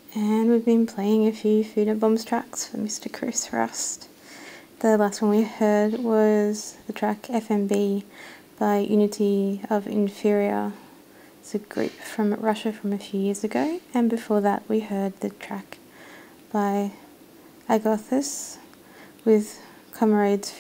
And we've been playing a few Food and Bombs tracks for Mr. Chris Rust. The last one we heard was the track FMB by Unity of Inferior. It's a group from Russia from a few years ago, and before that we heard the track by Agathis with Comrades